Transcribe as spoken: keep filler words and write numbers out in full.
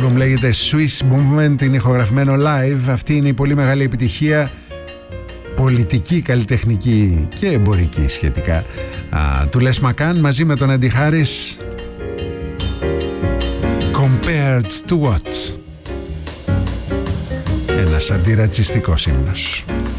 άλμπουμ λέγεται Swiss Movement, είναι ηχογραφημένο live. Αυτή είναι η πολύ μεγάλη επιτυχία πολιτική, καλλιτεχνική και εμπορική σχετικά α, του Les McCann μαζί με τον Eddie Harris. Compared to what? Ένας αντιρατσιστικός ύμνος.